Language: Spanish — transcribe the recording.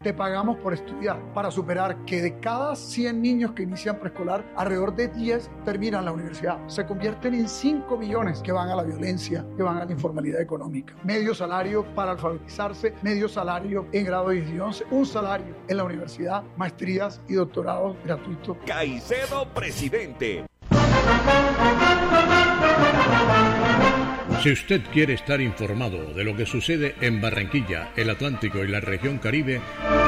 te pagamos por estudiar, para superar que de cada 100 niños que inician preescolar, alrededor de 10 terminan la universidad. Se convierten en 5 millones que van a la violencia, que van a la informalidad económica. Medio salario para alfabetizarse, medio salario en grado 10 y 11, un salario en la universidad, maestrías y doctorados gratuitos. Caicedo, presidente. Si usted quiere estar informado de lo que sucede en Barranquilla, el Atlántico y la región Caribe,